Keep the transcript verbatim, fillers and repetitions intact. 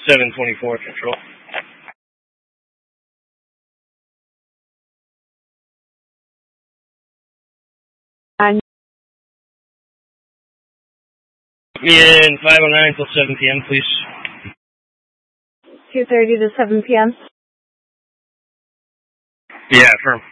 seven twenty-four Control. And In five oh nine till seven p.m., please. two thirty to seven p.m. Yeah, firm.